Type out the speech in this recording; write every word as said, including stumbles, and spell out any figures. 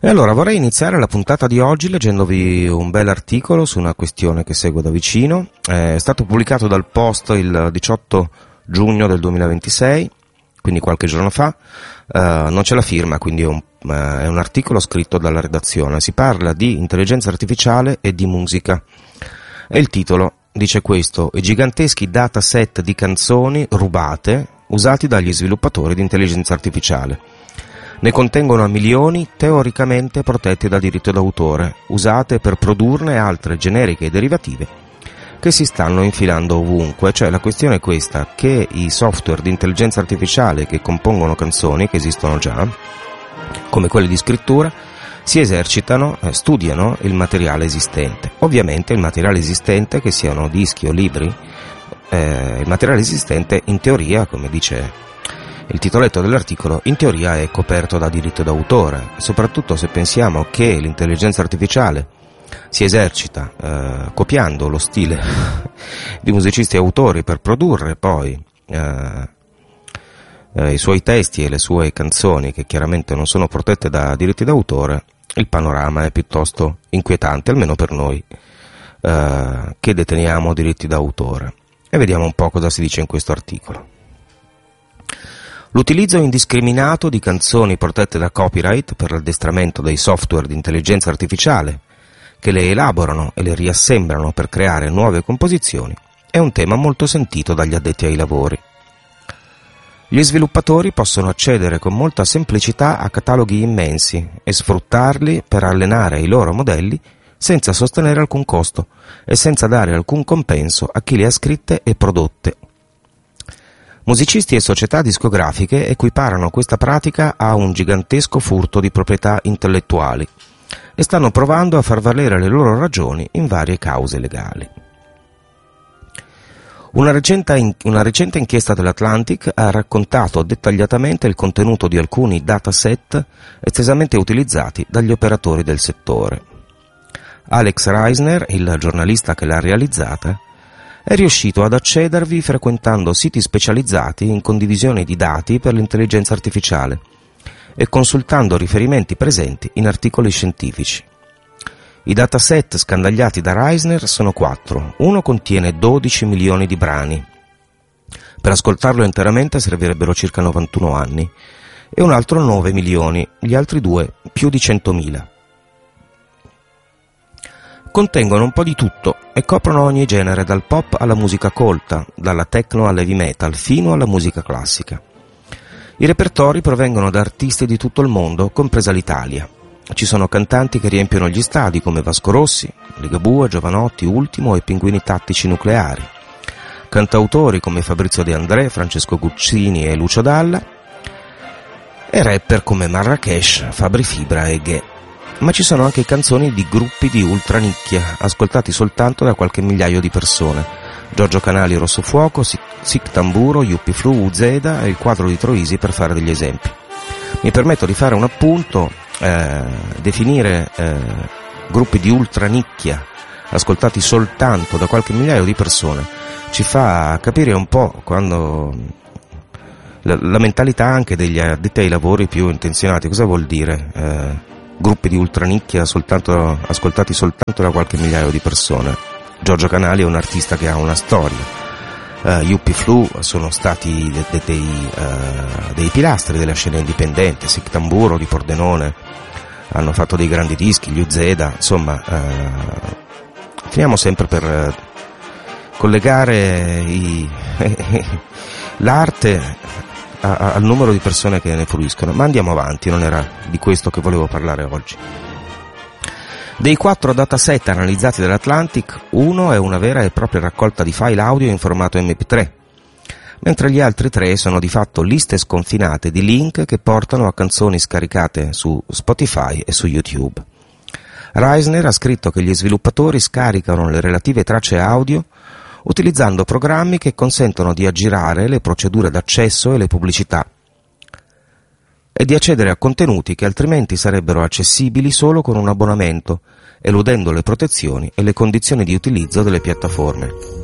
E allora vorrei iniziare la puntata di oggi leggendovi un bel articolo su una questione che seguo da vicino. È stato pubblicato dal Post il diciotto giugno del duemilaventisei, quindi qualche giorno fa. Uh, non c'è la firma, quindi è un, uh, è un articolo scritto dalla redazione. Si parla di intelligenza artificiale e di musica. E il titolo dice questo: i giganteschi dataset di canzoni rubate usati dagli sviluppatori di intelligenza artificiale. Ne contengono a milioni teoricamente protetti da diritto d'autore, usate per produrne altre generiche e derivative che si stanno infilando ovunque. Cioè la questione è questa, che i software di intelligenza artificiale che compongono canzoni, che esistono già, come quelli di scrittura, si esercitano, eh, studiano il materiale esistente. Ovviamente il materiale esistente, che siano dischi o libri, eh, il materiale esistente in teoria, come dice il titoletto dell'articolo, in teoria è coperto da diritto d'autore, soprattutto se pensiamo che l'intelligenza artificiale si esercita eh, copiando lo stile di musicisti e autori per produrre poi eh, eh, i suoi testi e le sue canzoni, che chiaramente non sono protette da diritti d'autore. Il panorama è piuttosto inquietante, almeno per noi eh, che deteniamo diritti d'autore. E vediamo un po' cosa si dice in questo articolo. L'utilizzo indiscriminato di canzoni protette da copyright per l'addestramento dei software di intelligenza artificiale che le elaborano e le riassemblano per creare nuove composizioni è un tema molto sentito dagli addetti ai lavori. Gli sviluppatori possono accedere con molta semplicità a cataloghi immensi e sfruttarli per allenare i loro modelli senza sostenere alcun costo e senza dare alcun compenso a chi le ha scritte e prodotte. Musicisti e società discografiche equiparano questa pratica a un gigantesco furto di proprietà intellettuali e stanno provando a far valere le loro ragioni in varie cause legali. Una recente, una recente inchiesta dell'Atlantic ha raccontato dettagliatamente il contenuto di alcuni dataset estesamente utilizzati dagli operatori del settore. Alex Reisner, il giornalista che l'ha realizzata, è riuscito ad accedervi frequentando siti specializzati in condivisione di dati per l'intelligenza artificiale e consultando riferimenti presenti in articoli scientifici. I dataset scandagliati da Reisner sono quattro. Uno contiene dodici milioni di brani. Per ascoltarlo interamente servirebbero circa novantuno anni. E un altro nove milioni, gli altri due più di centomila. Contengono un po' di tutto e coprono ogni genere, dal pop alla musica colta, dalla techno all'heavy metal, fino alla musica classica. I repertori provengono da artisti di tutto il mondo, compresa l'Italia. Ci sono cantanti che riempiono gli stadi come Vasco Rossi, Ligabue, Giovanotti, Ultimo e Pinguini Tattici Nucleari. Cantautori come Fabrizio De André, Francesco Guccini e Lucio Dalla. E rapper come Marrakesh, Fabri Fibra e Ghe. Ma ci sono anche canzoni di gruppi di ultra nicchia, ascoltati soltanto da qualche migliaio di persone. Giorgio Canali, Rosso Fuoco, Sic Tamburo, Yuppie Flu, Uzeda e il Quadro di Troisi, per fare degli esempi. Mi permetto di fare un appunto: eh, definire eh, gruppi di ultra nicchia, ascoltati soltanto da qualche migliaio di persone, ci fa capire un po' quando la, la mentalità anche degli addetti ai lavori più intenzionati. Cosa vuol dire? Eh, gruppi di ultranicchia soltanto, ascoltati soltanto da qualche migliaio di persone. Giorgio Canali è un artista che ha una storia. uh, Yuppie Flu sono stati de, de, dei, uh, dei pilastri della scena indipendente. Sic Tamburo di Pordenone hanno fatto dei grandi dischi, gli Uzeda, insomma. Uh, finiamo sempre per uh, collegare i, l'arte al numero di persone che ne fruiscono, ma andiamo avanti, non era di questo che volevo parlare oggi. Dei quattro dataset analizzati dall'Atlantic, uno è una vera e propria raccolta di file audio in formato emme pi tre, mentre gli altri tre sono di fatto liste sconfinate di link che portano a canzoni scaricate su Spotify e su YouTube. Reisner ha scritto che gli sviluppatori scaricano le relative tracce audio utilizzando programmi che consentono di aggirare le procedure d'accesso e le pubblicità e di accedere a contenuti che altrimenti sarebbero accessibili solo con un abbonamento, eludendo le protezioni e le condizioni di utilizzo delle piattaforme.